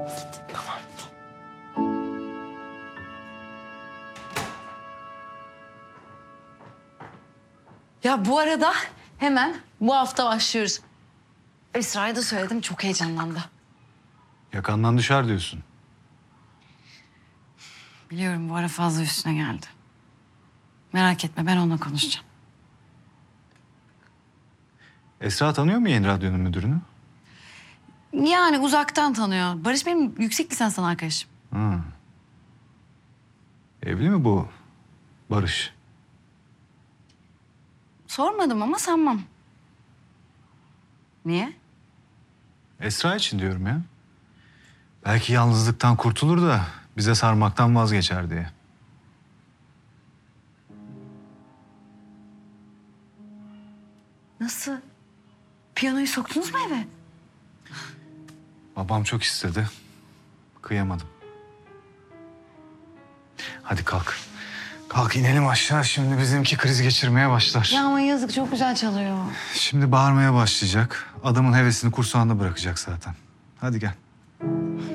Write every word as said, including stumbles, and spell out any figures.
Ya bu arada hemen bu hafta başlıyoruz. Esra'ya da söyledim, çok heyecanlandı. Yakandan düşer diyorsun. Biliyorum, bu ara fazla üstüne geldi. Merak etme, ben onunla konuşacağım. Esra tanıyor mu yeni radyonun müdürünü? Yani uzaktan tanıyor. Barış benim yüksek lisanstan arkadaşım. Hı. Evli mi bu Barış? Sormadım ama sanmam. Niye? Esra için diyorum ya. Belki yalnızlıktan kurtulur da bize sarmaktan vazgeçer diye. Nasıl? Piyanoyu soktunuz mu eve? Babam çok istedi. Kıyamadım. Hadi kalk. Kalk inelim aşağı. Şimdi bizimki kriz geçirmeye başlar. Ya ama yazık, çok güzel çalıyor. Şimdi bağırmaya başlayacak. Adamın hevesini kursağında bırakacak zaten. Hadi gel.